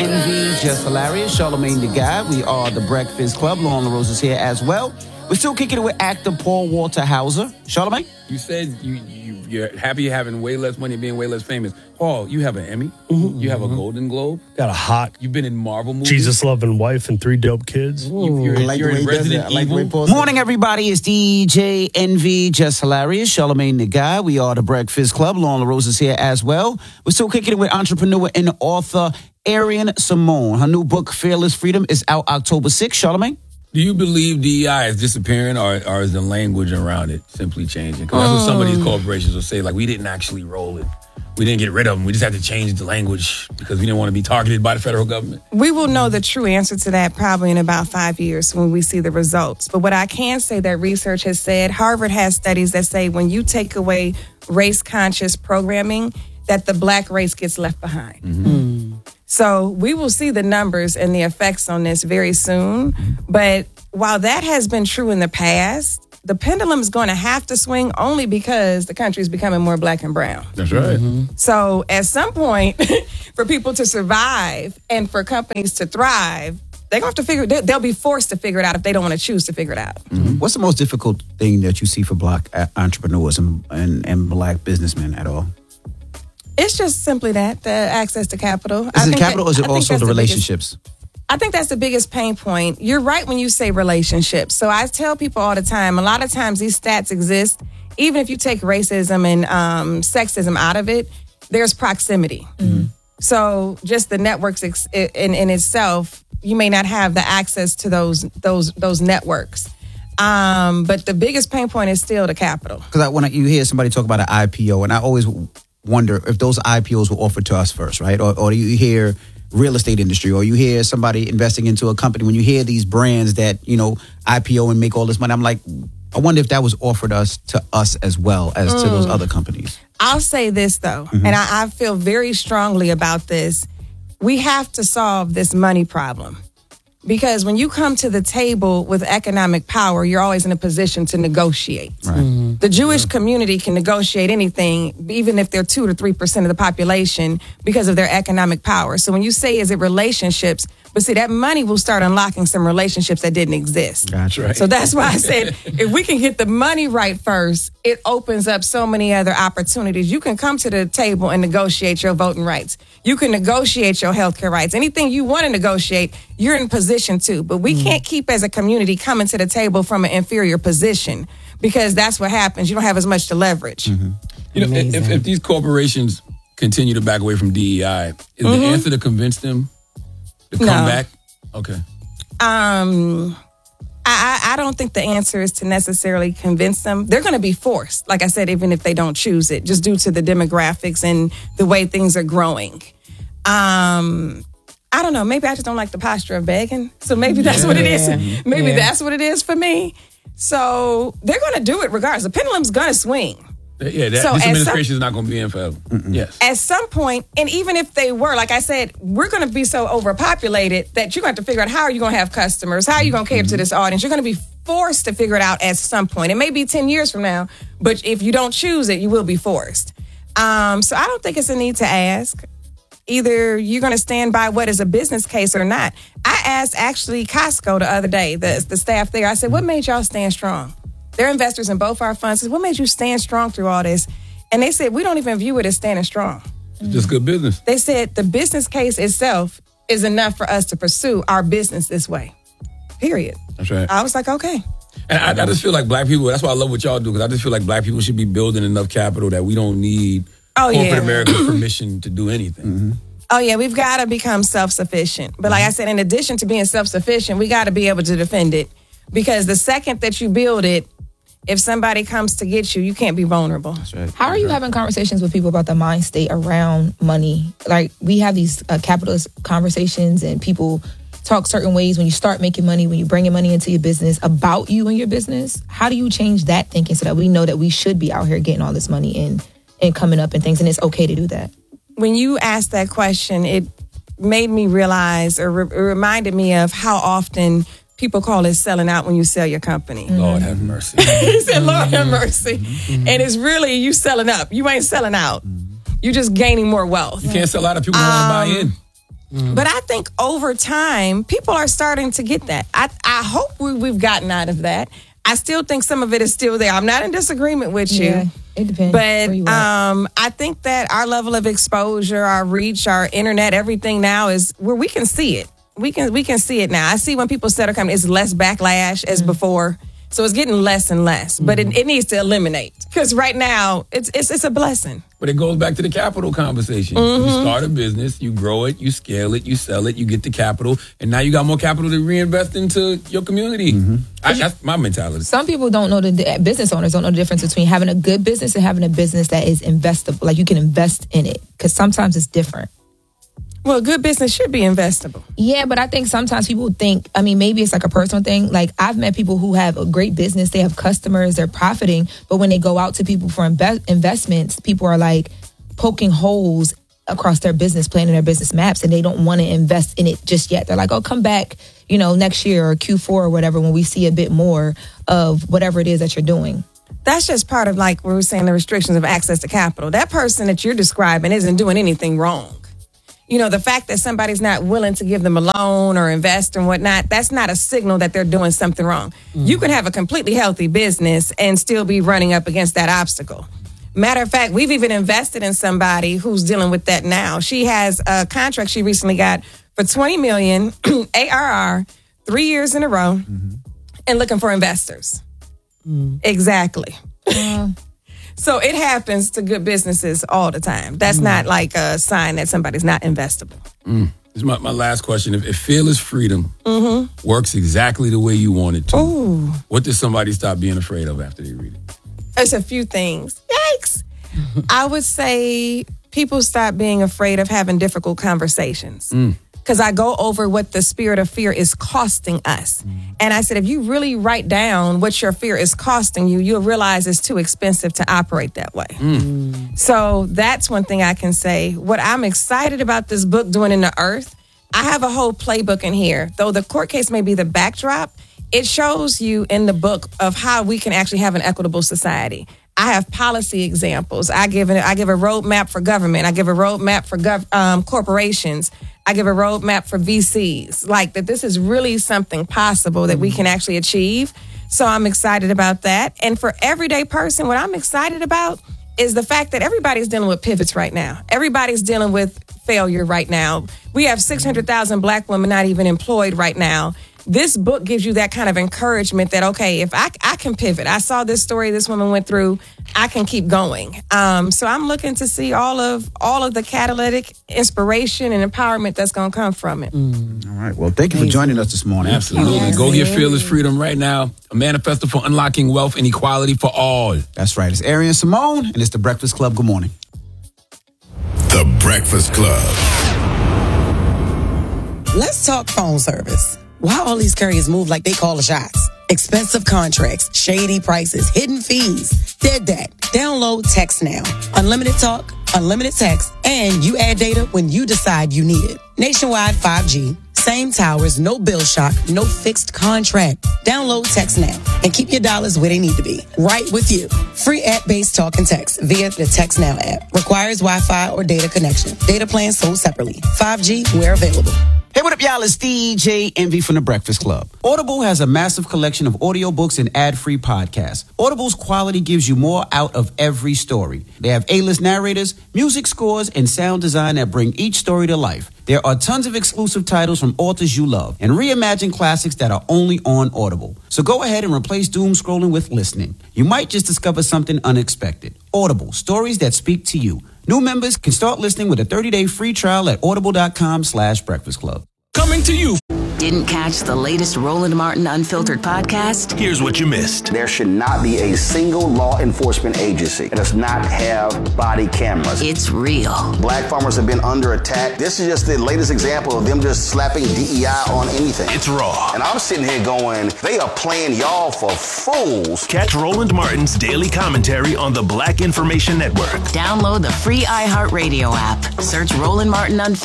Envy, Just Hilarious, Charlamagne the Guy. We are the Breakfast Club. Lauren LaRose is here as well. We're still kicking it with actor Paul Walter Hauser. Charlamagne? You said you're happy having way less money and being way less famous. Paul, you have an Emmy. You have a Golden Globe. Got a hot You've been in Marvel movies. Jesus-loving wife and 3 dope kids. You're in Resident Evil. Morning, everybody. It's DJ Envy, Just Hilarious, Charlamagne the Guy. We are the Breakfast Club. Lauren LaRose is here as well. We're still kicking it with entrepreneur and author Arian Simone. Her new book, Fearless Freedom, is out October 6th. Charlamagne? Do you believe DEI is disappearing or is the language around it simply changing? Because that's what some of these corporations will say, like, we didn't actually roll it. We didn't get rid of them. We just had to change the language because we didn't want to be targeted by the federal government. We will know the true answer to that probably in about 5 years when we see the results. But what I can say that research has said, Harvard has studies that say when you take away race-conscious programming, that the black race gets left behind. So we will see the numbers and the effects on this very soon. But while that has been true in the past, the pendulum is going to have to swing only because the country is becoming more black and brown. That's right. So at some point, for people to survive and for companies to thrive, they're going to have to they'll be forced to figure it out if they don't want to choose to figure it out. What's the most difficult thing that you see for black entrepreneurs and black businessmen at all? It's just simply that, the access to capital. Is it capital or is it also the relationships? I think that's the biggest pain point. You're right when you say relationships. So I tell people all the time, a lot of times these stats exist. Even if you take racism and sexism out of it, there's proximity. So just the networks in itself, you may not have the access to those networks. But the biggest pain point is still the capital. Because when you hear somebody talk about an IPO, and I always wonder if those IPOs were offered to us first, right? Or you hear real estate industry, or you hear somebody investing into a company. When you hear these brands that, IPO and make all this money, I'm like, I wonder if that was offered to us as well as to those other companies. I'll say this, though, and I feel very strongly about this. We have to solve this money problem. Because when you come to the table with economic power, you're always in a position to negotiate. Right. The Jewish community can negotiate anything, even if they're 2 to 3% of the population, because of their economic power. So when you say, is it relationships? But see, that money will start unlocking some relationships that didn't exist. Gotcha. Right. So that's why I said, if we can get the money right first, it opens up so many other opportunities. You can come to the table and negotiate your voting rights. You can negotiate your healthcare rights. Anything you want to negotiate, you're in position to. But we can't keep as a community coming to the table from an inferior position, because that's what happens. You don't have as much to leverage. If these corporations continue to back away from DEI, is the answer to convince them to come back? Okay. I don't think the answer is to necessarily convince them. They're going to be forced, like I said, even if they don't choose it, just due to the demographics and the way things are growing. I don't know. Maybe I just don't like the posture of begging. So maybe that's what it is. Maybe that's what it is for me. So they're going to do it regardless. The pendulum's going to swing. This administration is not going to be in forever. Yes. At some point, and even if they were, like I said, we're going to be so overpopulated that you're going to have to figure out how are you going to have customers, how are you going to cater to this audience. You're going to be forced to figure it out at some point. It may be 10 years from now, but if you don't choose it, you will be forced. So I don't think it's a need to ask. Either you're going to stand by what is a business case or not. I asked actually Costco the other day, the staff there, I said, what made y'all stand strong? They're investors in both our funds. I said, what made you stand strong through all this? And they said, we don't even view it as standing strong. Just good business. They said the business case itself is enough for us to pursue our business this way. Period. That's right. I was like, okay. And I just feel like black people, that's why I love what y'all do, because I just feel like black people should be building enough capital that we don't need corporate America's permission to do anything. Oh, yeah, we've got to become self-sufficient. But like I said, in addition to being self-sufficient, we got to be able to defend it. Because the second that you build it, if somebody comes to get you, you can't be vulnerable. That's right. How are you having conversations with people about the mind state around money? Like, we have these capitalist conversations, and people talk certain ways when you start making money, when you're bringing money into your business, about you and your business. How do you change that thinking so that we know that we should be out here getting all this money and coming up and things, and it's okay to do that? When you asked that question, it made me realize, or it reminded me of how often people call it selling out when you sell your company. Lord have mercy. He said, Lord have mercy. And it's really you selling up. You ain't selling out. You're just gaining more wealth. You can't sell out if people don't want to buy in. But I think over time, people are starting to get that. I hope we've gotten out of that. I still think some of it is still there. I'm not in disagreement with you. Yeah, it depends. But I think that our level of exposure, our reach, our internet, everything now is where we can see it. We can see it now. I see when people said it's less backlash as before. So it's getting less and less. But it needs to eliminate. Because right now, it's a blessing. But it goes back to the capital conversation. You start a business, you grow it, you scale it, you sell it, you get the capital, and now you got more capital to reinvest into your community. That's my mentality. Some people don't know, business owners don't know the difference between having a good business and having a business that is investable. Like you can invest in it. Because sometimes it's different. Well, good business should be investable. Yeah, but I think sometimes people think, maybe it's like a personal thing. Like I've met people who have a great business, they have customers, they're profiting, but when they go out to people for investments, people are like poking holes across their business plan and their business maps, and they don't want to invest in it just yet. They're like, oh, come back, next year or Q4 or whatever when we see a bit more of whatever it is that you're doing. That's just part of like we were saying, the restrictions of access to capital. That person that you're describing isn't doing anything wrong. The fact that somebody's not willing to give them a loan or invest and whatnot, that's not a signal that they're doing something wrong. You can have a completely healthy business and still be running up against that obstacle. Matter of fact, we've even invested in somebody who's dealing with that now. She has a contract she recently got for $20 million ARR, 3 years in a row, and looking for investors. Exactly. So it happens to good businesses all the time. That's not like a sign that somebody's not investable. This is my last question. If Fearless Freedom works exactly the way you want it to, what does somebody stop being afraid of after they read it? There's a few things. Yikes. I would say people stop being afraid of having difficult conversations. Because I go over what the spirit of fear is costing us. And I said, if you really write down what your fear is costing you, you'll realize it's too expensive to operate that way. So that's one thing I can say. What I'm excited about this book doing in the earth, I have a whole playbook in here. Though the court case may be the backdrop, it shows you in the book of how we can actually have an equitable society. I have policy examples. I give a roadmap for government. I give a roadmap for corporations. I give a roadmap for VCs. Like that this is really something possible that we can actually achieve. So I'm excited about that. And for everyday person, what I'm excited about is the fact that everybody's dealing with pivots right now. Everybody's dealing with failure right now. We have 600,000 Black women not even employed right now. This book gives you that kind of encouragement that, okay, if I can pivot. I saw this story this woman went through. I can keep going. So I'm looking to see all of the catalytic inspiration and empowerment that's going to come from it. All right. Well, thank you for joining us this morning. Absolutely. Yes. Go get Fearless Freedom right now. A manifesto for unlocking wealth and equality for all. That's right. It's Ari and Simone, and it's The Breakfast Club. Good morning. The Breakfast Club. Let's talk phone service. Why all these carriers move like they call the shots? Expensive contracts, shady prices, hidden fees. Dead that. Download Text Now. Unlimited talk, unlimited text, and you add data when you decide you need it. Nationwide 5G. Same towers, no bill shock, no fixed contract. Download Text Now and keep your dollars where they need to be. Right with you. Free app-based talk and text via the Text Now app. Requires Wi-Fi or data connection. Data plans sold separately. 5G where available. Hey, what up, y'all? It's DJ Envy from The Breakfast Club. Audible has a massive collection of audiobooks and ad-free podcasts. Audible's quality gives you more out of every story. They have A-list narrators, music scores, and sound design that bring each story to life. There are tons of exclusive titles from authors you love and reimagine classics that are only on Audible. So go ahead and replace doom scrolling with listening. You might just discover something unexpected. Audible, stories that speak to you. New members can start listening with a 30-day free trial at audible.com/breakfast club. Coming to you. Didn't catch the latest Roland Martin Unfiltered podcast? Here's what you missed. There should not be a single law enforcement agency that does not have body cameras. It's real. Black farmers have been under attack. This is just the latest example of them just slapping DEI on anything. It's raw. And I'm sitting here going, they are playing y'all for fools. Catch Roland Martin's daily commentary on the Black Information Network. Download the free iHeartRadio app. Search Roland Martin Unfiltered